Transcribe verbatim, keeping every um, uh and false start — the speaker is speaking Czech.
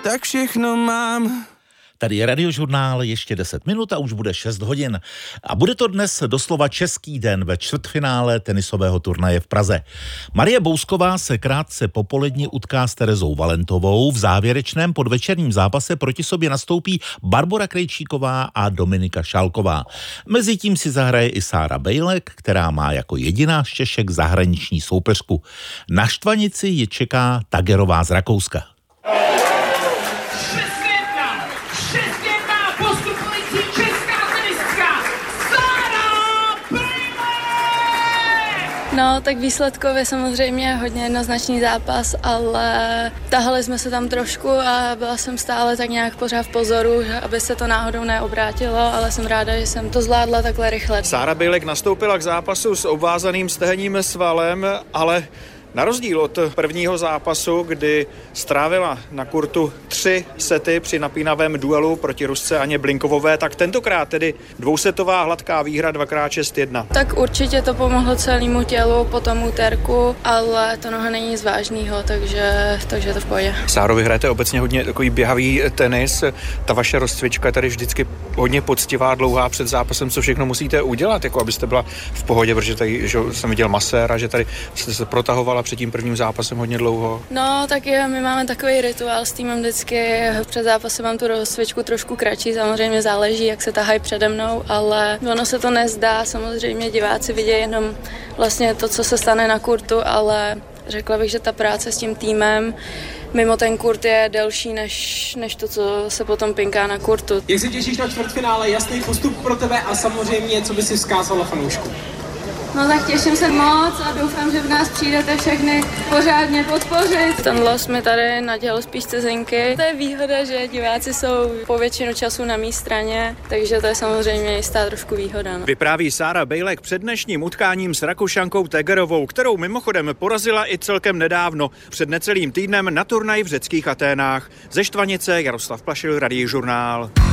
tak všechno mám. Tady je Radiožurnál, ještě deset minut a už bude šest hodin. A bude to dnes doslova český den ve čtvrtfinále tenisového turnaje v Praze. Marie Bousková se krátce popoledni utká s Terezou Valentovou. V závěrečném podvečerním zápase proti sobě nastoupí Barbora Krejčíková a Dominika Šálková. Mezitím si zahraje i Sára Bejlek, která má jako jediná z Češek zahraniční soupeřku. Na štvanici je čeká Tagerová z Rakouska. No, tak výsledkově samozřejmě hodně jednoznačný zápas, ale tahali jsme se tam trošku a byla jsem stále tak nějak pořád v pozoru, aby se to náhodou neobrátilo, ale jsem ráda, že jsem to zvládla takhle rychle. Sára Bejlek nastoupila k zápasu s obvázaným stehenním svalem, ale na rozdíl od prvního zápasu, kdy strávila na kurtu tři sety při napínavém duelu proti Rusce Aně Blinkovové, tak tentokrát tedy dvousetová hladká výhra dvakrát šest jedna. Tak určitě to pomohlo celému tělu po tom úterku, ale to noha není nic vážného, takže, takže to v pohodě. Sáro, vy hrajete obecně hodně takový běhavý tenis. Ta vaše rozcvička je tady vždycky hodně poctivá, dlouhá před zápasem. Co všechno musíte udělat, jako abyste byla v pohodě, protože tady že jsem viděl maséra, že tady jste se protahovala před tím prvním zápasem hodně dlouho? No, tak je, my máme takový rituál s týmem vždycky. Před zápasem mám tu rozcvičku trošku kratší, samozřejmě záleží, jak se tahají přede mnou, ale ono se to nezdá, samozřejmě diváci vidí jenom vlastně to, co se stane na kurtu, ale řekla bych, že ta práce s tím týmem mimo ten kurt je delší, než, než to, co se potom pinká na kurtu. Jak se těšíš na čtvrtfinále? Jasný postup pro tebe a samozřejmě, co by si vzkázala fanoušku? No tak těším se moc a doufám, že v nás přijdete všechny pořádně podpořit. Ten los mi tady nadělal spíš cizinky. To je výhoda, že diváci jsou po většinu času na mé straně, takže to je samozřejmě jistá trošku výhoda. No. Vypráví Sára Bejlek před dnešním utkáním s Rakušankou Tagerovou, kterou mimochodem porazila i celkem nedávno, před necelým týdnem na turnaji v řeckých Aténách. Ze Štvanice Jaroslav Plašil, Radiožurnál.